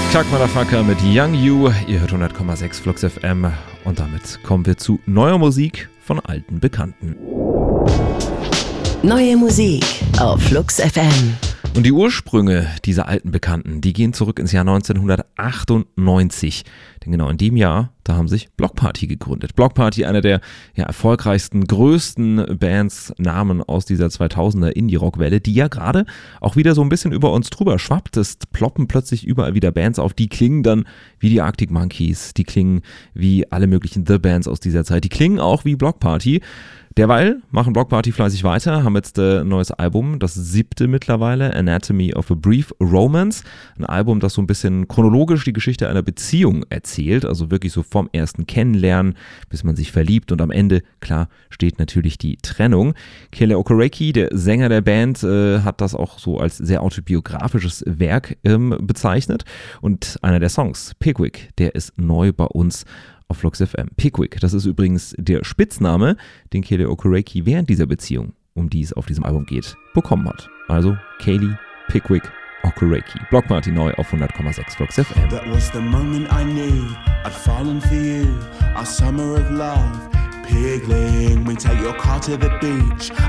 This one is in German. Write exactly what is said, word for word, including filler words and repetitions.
Chuck Motherfucker mit Young You, ihr hört hundert Komma sechs Flux F M und damit kommen wir zu neuer Musik von alten Bekannten. Neue Musik auf Flux F M. Und die Ursprünge dieser alten Bekannten, die gehen zurück ins Jahr neunzehnhundertachtundneunzig. Denn genau in dem Jahr, da haben sich Bloc Party gegründet. Bloc Party, einer der ja, erfolgreichsten, größten Bands, Namen aus dieser zweitausender Indie-Rock-Welle, die ja gerade auch wieder so ein bisschen über uns drüber schwappt. Es ploppen plötzlich überall wieder Bands auf, die klingen dann wie die Arctic Monkeys, die klingen wie alle möglichen The-Bands aus dieser Zeit, die klingen auch wie Bloc Party. Derweil machen Bloc Party fleißig weiter, haben jetzt ein äh, neues Album, das siebte mittlerweile, Anatomy of a Brief Romance. Ein Album, das so ein bisschen chronologisch die Geschichte einer Beziehung erzählt, also wirklich so vom ersten Kennenlernen, bis man sich verliebt und am Ende, klar, steht natürlich die Trennung. Kele Okereke, der Sänger der Band, äh, hat das auch so als sehr autobiografisches Werk ähm, bezeichnet und einer der Songs, Pickwick, der ist neu bei uns auf Flux F M. Pickwick, das ist übrigens der Spitzname, den Kele Okereke während dieser Beziehung, um die es auf diesem Album geht, bekommen hat. Also Kele Pickwick Okereke. Bloc Party neu auf hundert Komma sechs Flux F M. That was the moment I knew I'd fallen for you. Our summer of love. Pigling, we take your car to the beach.